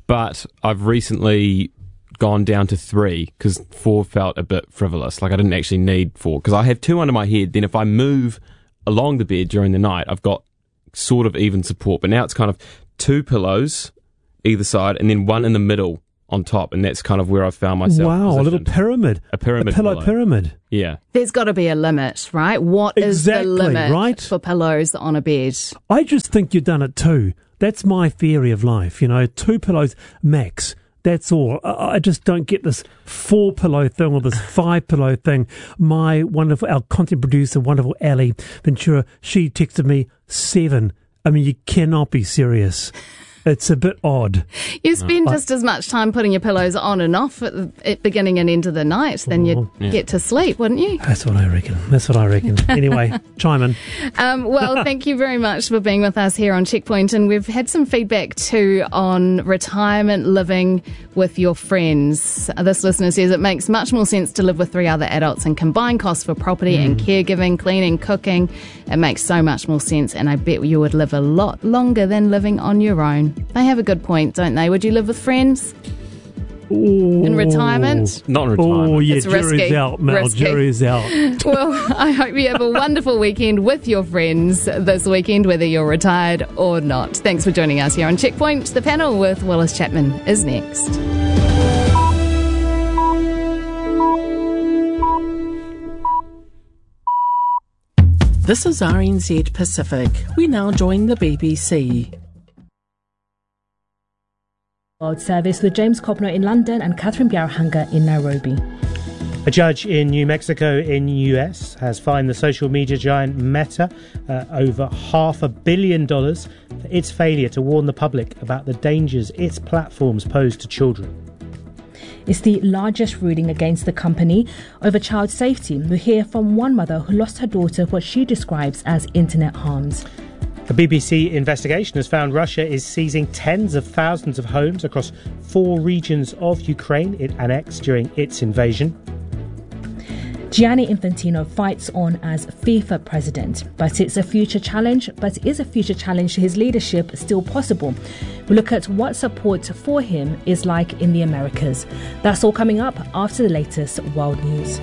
but I've recently gone down to three because four felt a bit frivolous. Like I didn't actually need four because I have two under my head. Then if I move along the bed during the night, I've got sort of even support. But now it's kind of two pillows either side and then one in the middle on top, and that's kind of where I found myself. Wow, positioned. a little pyramid. A pyramid A pillow pillow. pyramid. Yeah. There's got to be a limit, right? What is Exactly, the limit right? for pillows on a bed? I just think you've done it too. That's my theory of life, you know, two pillows max. That's all. I I just don't get this four pillow thing or this five pillow thing. My wonderful, our content producer, wonderful Ali Ventura, she texted me seven. I mean, you cannot be serious. It's a bit odd. You spend no. just as much time putting your pillows on and off at the at beginning and end of the night than you yeah. get to sleep, wouldn't you? That's what I reckon. That's what I reckon. Anyway, chime in. Um, well, thank you very much for being with us here on Checkpoint. And we've had some feedback too on retirement living with your friends. This listener says it makes much more sense to live with three other adults and combine costs for property mm. and caregiving, cleaning, cooking. It makes so much more sense, and I bet you would live a lot longer than living on your own. They have a good point, don't they? Would you live with friends Ooh. in retirement? Not in retirement. Oh, yeah, it's jury's risky. out, Mel. Risky. Jury's out. Well, I hope you have a wonderful weekend with your friends this weekend, whether you're retired or not. Thanks for joining us here on Checkpoint. The panel with Wallace Chapman is next. This is R N Z Pacific. We now join the B B C. World Service with James Copno in London and Catherine Bjarhanger in Nairobi. A judge in New Mexico in the U S has fined the social media giant Meta uh, over half a billion dollars for its failure to warn the public about the dangers its platforms pose to children. It's the largest ruling against the company over child safety. We hear from one mother who lost her daughter what she describes as internet harms. A B B C investigation has found Russia is seizing tens of thousands of homes across four regions of Ukraine it annexed during its invasion. Gianni Infantino fights on as FIFA president, but it's a future challenge. But is a future challenge to his leadership still possible? We look at what support for him is like in the Americas. That's all coming up after the latest world news.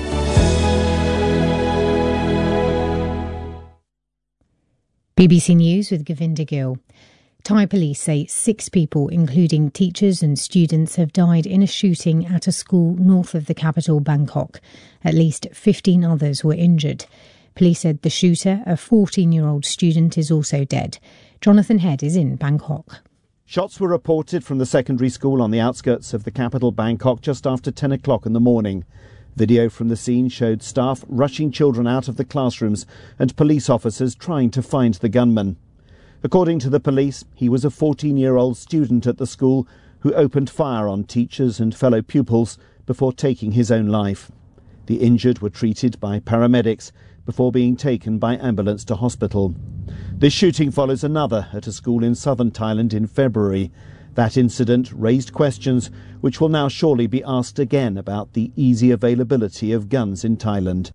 B B C News with Govinda Gill. Thai police say six people, including teachers and students, have died in a shooting at a school north of the capital, Bangkok. At least fifteen others were injured. Police said the shooter, a fourteen-year-old student, is also dead. Jonathan Head is in Bangkok. Shots were reported from the secondary school on the outskirts of the capital, Bangkok, just after ten o'clock in the morning. Video from the scene showed staff rushing children out of the classrooms and police officers trying to find the gunman. According to the police, he was a fourteen-year-old student at the school who opened fire on teachers and fellow pupils before taking his own life. The injured were treated by paramedics before being taken by ambulance to hospital. This shooting follows another at a school in southern Thailand in February. That incident raised questions which will now surely be asked again about the easy availability of guns in Thailand.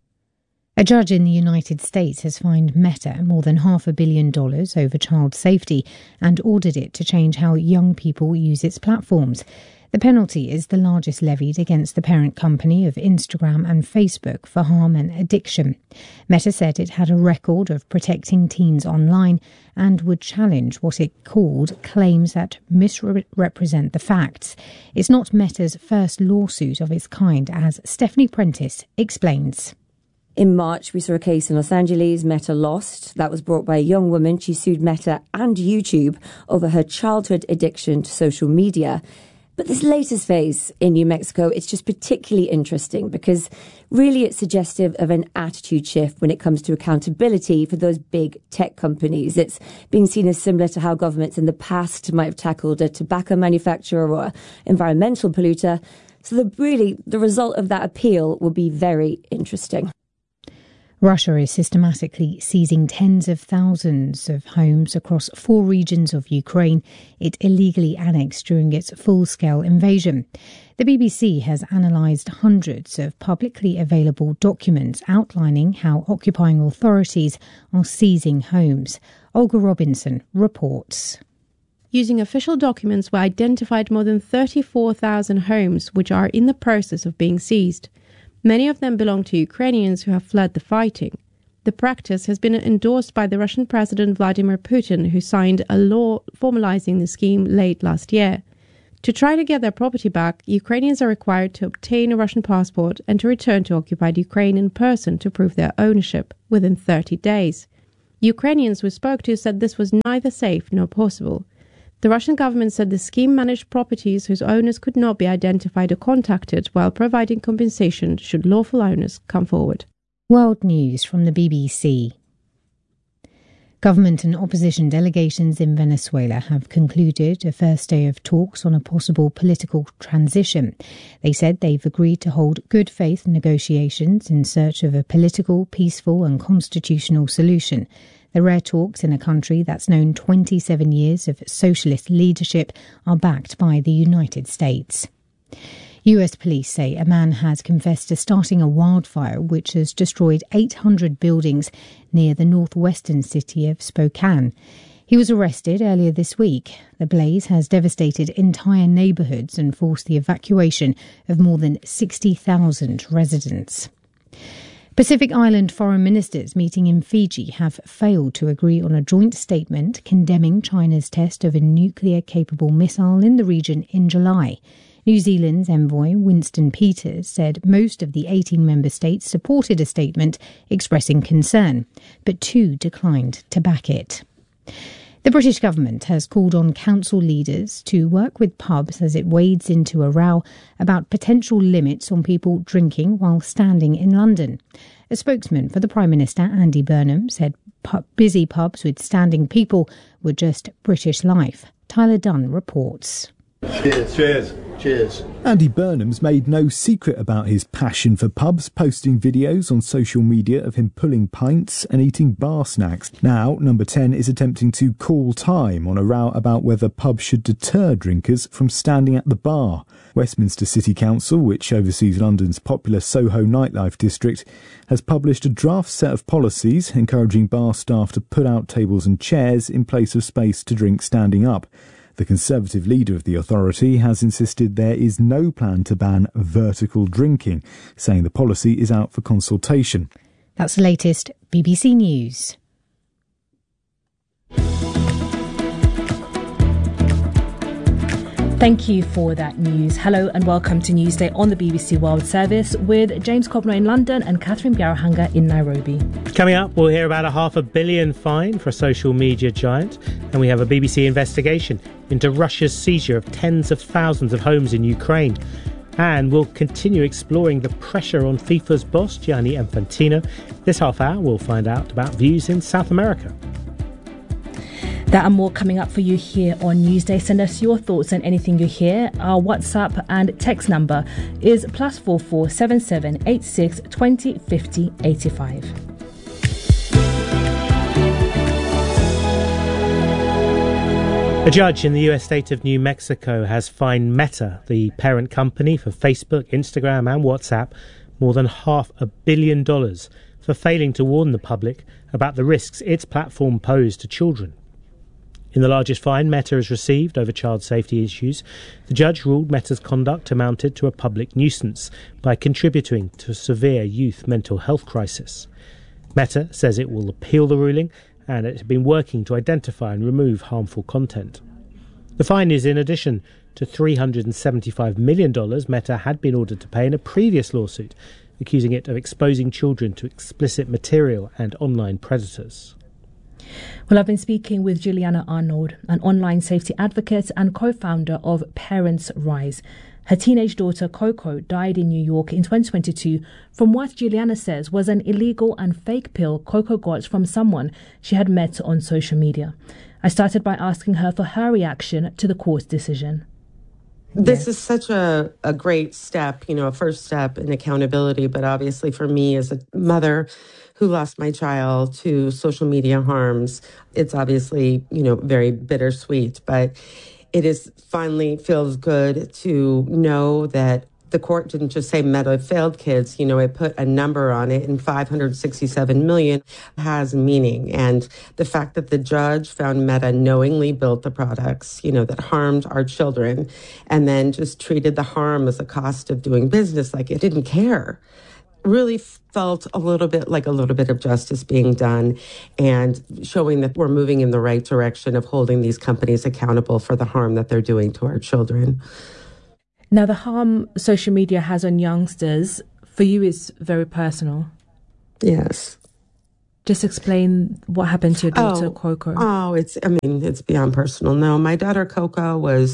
A judge in the United States has fined Meta more than half a billion dollars over child safety and ordered it to change how young people use its platforms. The penalty is the largest levied against the parent company of Instagram and Facebook for harm and addiction. Meta said it had a record of protecting teens online and would challenge what it called claims that misrepresent the facts. It's not Meta's first lawsuit of its kind, as Stephanie Prentice explains. In March, we saw a case in Los Angeles, Meta lost. That was brought by a young woman. She sued Meta and YouTube over her childhood addiction to social media. But this latest phase in New Mexico, it's just particularly interesting because really it's suggestive of an attitude shift when it comes to accountability for those big tech companies. It's being seen as similar to how governments in the past might have tackled a tobacco manufacturer or environmental polluter. So the, really, the result of that appeal will be very interesting. Russia is systematically seizing tens of thousands of homes across four regions of Ukraine it illegally annexed during its full-scale invasion. The B B C has analysed hundreds of publicly available documents outlining how occupying authorities are seizing homes. Olga Robinson reports. using official documents, we identified more than thirty-four thousand homes which are in the process of being seized. Many of them belong to Ukrainians who have fled the fighting. The practice has been endorsed by the Russian President Vladimir Putin, who signed a law formalizing the scheme late last year. To try to get their property back, Ukrainians are required to obtain a Russian passport and to return to occupied Ukraine in person to prove their ownership within thirty days. Ukrainians we spoke to said this was neither safe nor possible. The Russian government said the scheme managed properties whose owners could not be identified or contacted, while providing compensation should lawful owners come forward. World News from the B B C. Government and opposition delegations in Venezuela have concluded a first day of talks on a possible political transition. They said they've agreed to hold good faith negotiations in search of a political, peaceful and constitutional solution. The rare talks in a country that's known twenty-seven years of socialist leadership are backed by the United States. U S police say a man has confessed to starting a wildfire which has destroyed eight hundred buildings near the northwestern city of Spokane. He was arrested earlier this week. The blaze has devastated entire neighbourhoods and forced the evacuation of more than sixty thousand residents. Pacific Island foreign ministers meeting in Fiji have failed to agree on a joint statement condemning China's test of a nuclear-capable missile in the region in July. New Zealand's envoy Winston Peters said most of the eighteen member states supported a statement expressing concern, but two declined to back it. The British government has called on council leaders to work with pubs as it wades into a row about potential limits on people drinking while standing in London. A spokesman for the Prime Minister, Andy Burnham, said pub- busy pubs with standing people were just British life. Tyler Dunn reports. Cheers, cheers, cheers. Andy Burnham's made no secret about his passion for pubs, posting videos on social media of him pulling pints and eating bar snacks. Now, Number ten is attempting to call time on a row about whether pubs should deter drinkers from standing at the bar. Westminster City Council, which oversees London's popular Soho nightlife district, has published a draft set of policies encouraging bar staff to put out tables and chairs in place of space to drink standing up. The Conservative leader of the authority has insisted there is no plan to ban vertical drinking, saying the policy is out for consultation. That's the latest B B C News. Thank you for that news. Hello and welcome to Newsday on the B B C World Service with James Cobno in London and Catherine Biarahanga in Nairobi. Coming up, we'll hear about a half a billion fine for a social media giant, and we have a B B C investigation into Russia's seizure of tens of thousands of homes in Ukraine. And we'll continue exploring the pressure on FIFA's boss, Gianni Infantino. This half hour, we'll find out about views in South America. That and more coming up for you here on Newsday. Send us your thoughts on anything you hear. Our WhatsApp and text number is plus four four seven seven eight six twenty fifty eighty five. A judge in the U S state of New Mexico has fined Meta, the parent company for Facebook, Instagram and WhatsApp, more than half a billion dollars for failing to warn the public about the risks its platform posed to children. In the largest fine Meta has received over child safety issues, the judge ruled Meta's conduct amounted to a public nuisance by contributing to a severe youth mental health crisis. Meta says it will appeal the ruling, and it has been working to identify and remove harmful content. The fine is in addition to three hundred seventy-five million dollars Meta had been ordered to pay in a previous lawsuit, accusing it of exposing children to explicit material and online predators. Well, I've been speaking with Juliana Arnold, an online safety advocate and co-founder of Parents Rise. Her teenage daughter Coco died in New York in twenty twenty-two from what Juliana says was an illegal and fake pill Coco got from someone she had met on social media. I started by asking her for her reaction to the court's decision. This is such a, a great step, you know, a first step in accountability. But obviously for me as a mother who lost my child to social media harms, it's obviously, you know, very bittersweet. But it is finally feels good to know that the court didn't just say Meta failed kids, you know, it put a number on it, and five hundred sixty-seven million has meaning. And the fact that the judge found Meta knowingly built the products, you know, that harmed our children, and then just treated the harm as a cost of doing business, like it didn't care, really felt a little bit like a little bit of justice being done and showing that we're moving in the right direction of holding these companies accountable for the harm that they're doing to our children. Now, the harm social media has on youngsters, for you, is very personal. Yes. Just explain what happened to your daughter, oh, Coco. Oh, it's, I mean, it's beyond personal. No, my daughter, Coco, was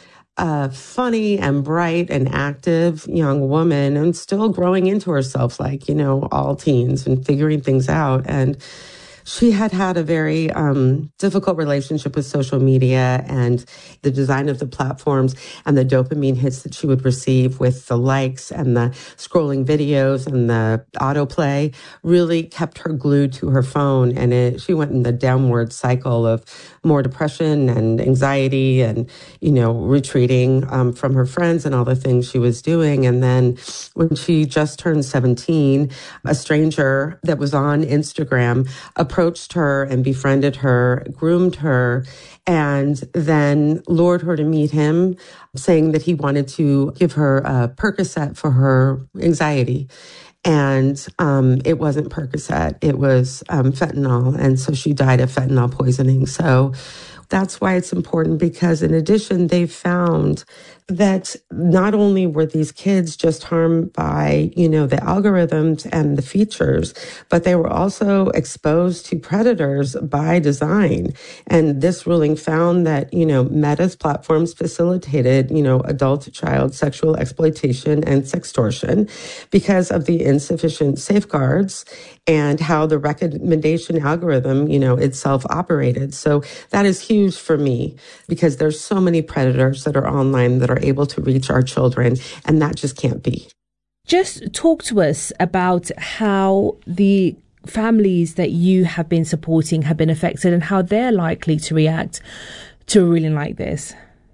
a funny and bright and active young woman and still growing into herself like, you know, all teens and figuring things out. And she had had a very um, difficult relationship with social media and the design of the platforms and the dopamine hits that she would receive with the likes and the scrolling videos and the autoplay really kept her glued to her phone. And it, she went in the downward cycle of more depression and anxiety and, you know, retreating um, from her friends and all the things she was doing. And then when she just turned seventeen, a stranger that was on Instagram approached her and befriended her, groomed her, and then lured her to meet him, saying that he wanted to give her a Percocet for her anxiety. And um, it wasn't Percocet, it was um, fentanyl. And so she died of fentanyl poisoning. So that's why it's important, because in addition, they found that not only were these kids just harmed by, you know, the algorithms and the features, but they were also exposed to predators by design. And this ruling found that, you know, Meta's platforms facilitated, you know, adult to child sexual exploitation and sextortion because of the insufficient safeguards and how the recommendation algorithm, you know, itself operated. So that is huge for me because there's so many predators that are online that are able to reach our children, and that just can't be. Just talk to us about how the families that you have been supporting have been affected and how they're likely to react to a ruling like this.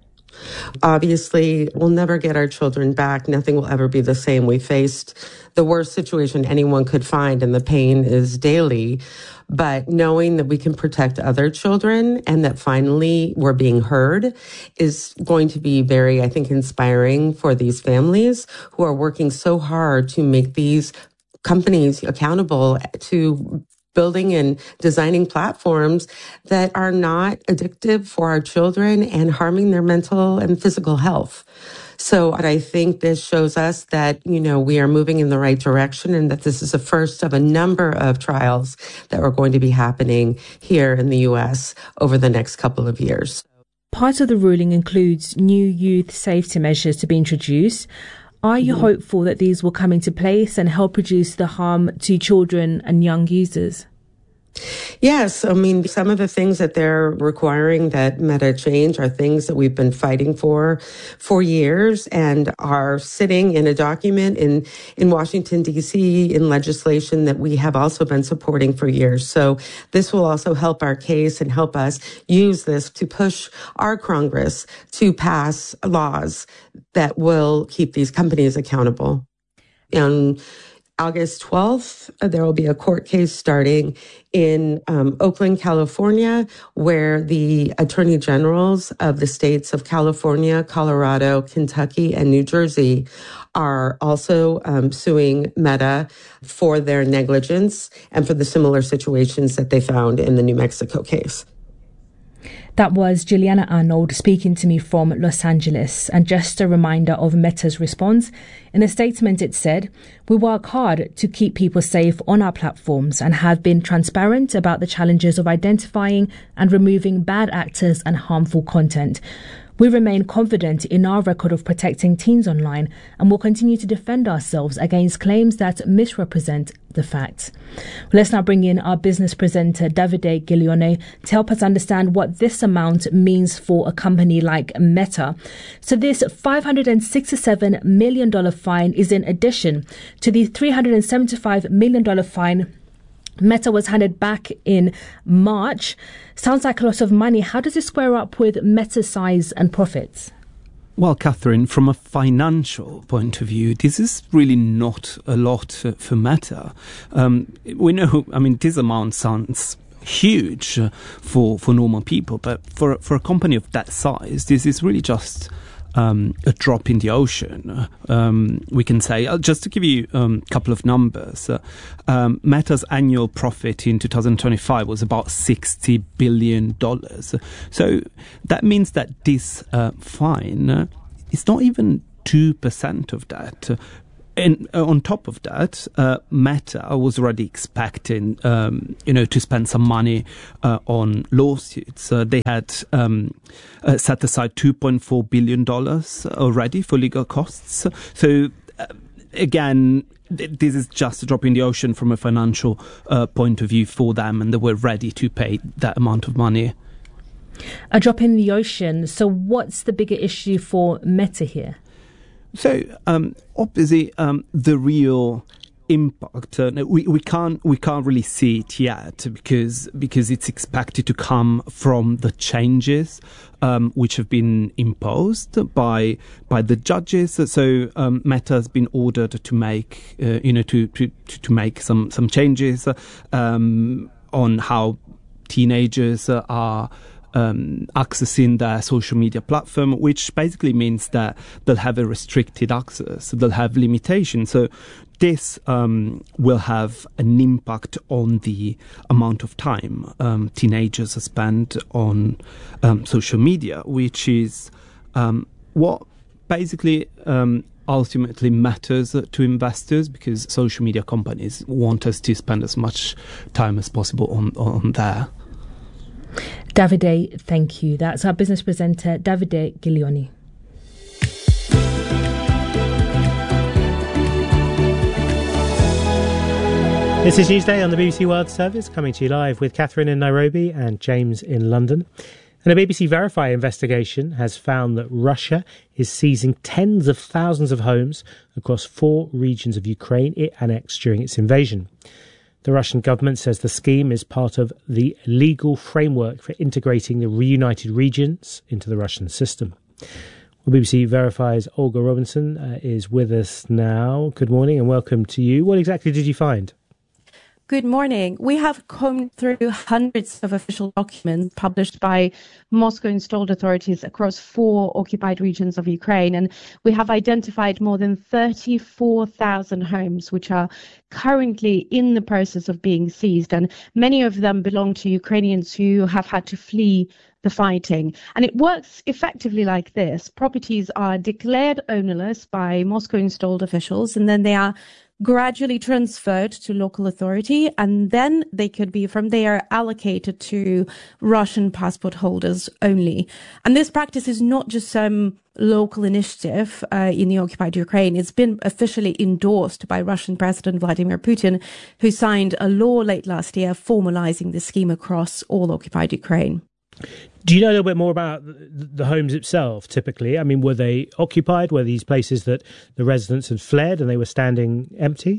Obviously, we'll never get our children back. Nothing will ever be the same. We faced the worst situation anyone could find, and the pain is daily. But knowing that we can protect other children and that finally we're being heard is going to be very, I think, inspiring for these families who are working so hard to make these companies accountable to building and designing platforms that are not addictive for our children and harming their mental and physical health. So I think this shows us that, you know, we are moving in the right direction and that this is the first of a number of trials that are going to be happening here in the U S over the next couple of years. Part of the ruling includes new youth safety measures to be introduced. Are you mm-hmm. hopeful that these will come into place and help reduce the harm to children and young users? Yes. I mean, some of the things that they're requiring that Meta change are things that we've been fighting for for years and are sitting in a document in, in Washington, D C in legislation that we have also been supporting for years. So this will also help our case and help us use this to push our Congress to pass laws that will keep these companies accountable. And August twelfth, there will be a court case starting in um, Oakland, California, where the attorney generals of the states of California, Colorado, Kentucky, and New Jersey are also um, suing Meta for their negligence and for the similar situations that they found in the New Mexico case. That was Juliana Arnold speaking to me from Los Angeles. And just a reminder of Meta's response. In a statement, it said, "We work hard to keep people safe on our platforms and have been transparent about the challenges of identifying and removing bad actors and harmful content. We remain confident in our record of protecting teens online and will continue to defend ourselves against claims that misrepresent the facts." Well, let's now bring in our business presenter, Davide Giglione, to help us understand what this amount means for a company like Meta. So this five hundred sixty-seven million dollars fine is in addition to the three hundred seventy-five million dollars fine Meta was handed back in March. Sounds like a lot of money. How does it square up with Meta's size and profits? Well, Catherine, from a financial point of view, this is really not a lot uh, for Meta. Um, we know, I mean, this amount sounds huge uh, for for normal people, but for for a company of that size, this is really just um, a drop in the ocean. Um, we can say, uh, just to give you a um, couple of numbers, uh, um, Meta's annual profit in two thousand twenty-five was about sixty billion dollars. So that means that this uh, fine uh, is not even two percent of that. And on top of that, uh, Meta was already expecting, um, you know, to spend some money uh, on lawsuits. Uh, they had um, uh, set aside two point four billion dollars already for legal costs. So, uh, again, th- this is just a drop in the ocean from a financial uh, point of view for them, and they were ready to pay that amount of money. A drop in the ocean. So what's the bigger issue for Meta here? So, um, obviously, um, the real impact uh, we we can't we can't really see it yet because because it's expected to come from the changes um, which have been imposed by by the judges. So, um, Meta has been ordered to make uh, you know to to to make some some changes um, on how teenagers uh, are. Um, accessing their social media platform, which basically means that they'll have a restricted access, they'll have limitations. So this um, will have an impact on the amount of time um, teenagers spend on um, social media, which is um, what basically um, ultimately matters to investors, because social media companies want us to spend as much time as possible on, on there. Davide, thank you. That's our business presenter, Davide Giglioni. This is Newsday on the B B C World Service, coming to you live with Catherine in Nairobi and James in London. And a B B C Verify investigation has found that Russia is seizing tens of thousands of homes across four regions of Ukraine it annexed during its invasion. The Russian government says the scheme is part of the legal framework for integrating the reunited regions into the Russian system. Well, B B C Verify's Olga Robinson uh, is with us now. Good morning and welcome to you. What exactly did you find? Good morning. We have combed through hundreds of official documents published by Moscow-installed authorities across four occupied regions of Ukraine, and we have identified more than thirty-four thousand homes which are currently in the process of being seized, and many of them belong to Ukrainians who have had to flee the fighting. And it works effectively like this. Properties are declared ownerless by Moscow-installed officials, and then they are gradually transferred to local authority, and then they could be from there allocated to Russian passport holders only. And this practice is not just some local initiative uh, in the occupied Ukraine. It's been officially endorsed by Russian President Vladimir Putin, who signed a law late last year formalizing the scheme across all occupied Ukraine. Do you know a little bit more about the homes itself, typically? I mean, were they occupied? Were these places that the residents had fled and they were standing empty?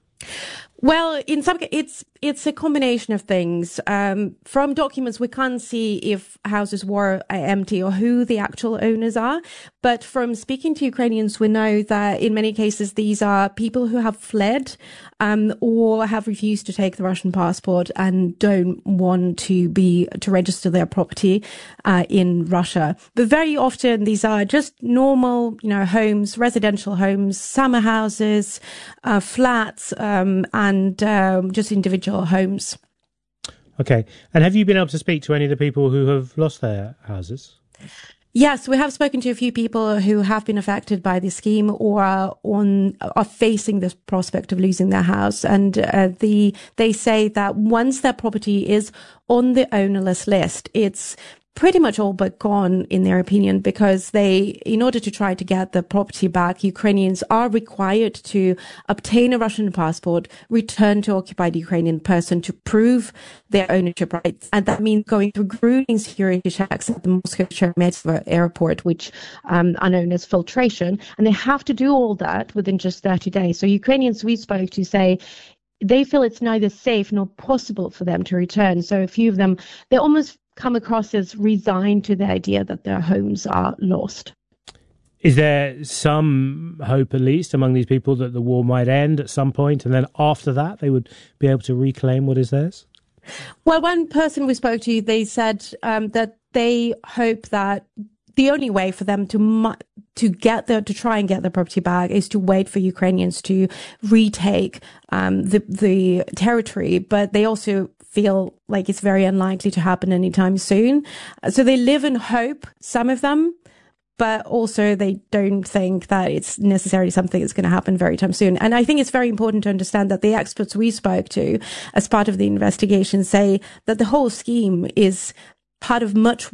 Well, in some it's it's a combination of things. Um, from documents, we can't see if houses were empty or who the actual owners are. But from speaking to Ukrainians, we know that in many cases these are people who have fled um, or have refused to take the Russian passport and don't want to be to register their property uh, in Russia. But very often these are just normal, you know, homes, residential homes, summer houses, uh, flats, um, and um, just individual homes. Okay. And have you been able to speak to any of the people who have lost their houses? Yes, we have spoken to a few people who have been affected by the scheme or are on are facing the prospect of losing their house, and uh, the they say that once their property is on the ownerless list, it's pretty much all but gone, in their opinion, because they, in order to try to get the property back, Ukrainians are required to obtain a Russian passport, return to occupied Ukraine in person to prove their ownership rights. And that means going through grueling security checks at the Moscow Sheremetyevo airport, which um, are known as filtration. And they have to do all that within just thirty days. So Ukrainians we spoke to say they feel it's neither safe nor possible for them to return. So a few of them, they almost come across as resigned to the idea that their homes are lost. Is there some hope, at least, among these people that the war might end at some point, and then after that they would be able to reclaim what is theirs? Well, one person we spoke to, they said um, that they hope that the only way for them to mu- to get the to try and get the property back is to wait for Ukrainians to retake um, the the territory, but they also feel like it's very unlikely to happen anytime soon. So they live in hope, some of them, but also they don't think that it's necessarily something that's going to happen very time soon. And I think it's very important to understand that the experts we spoke to as part of the investigation say that the whole scheme is part of much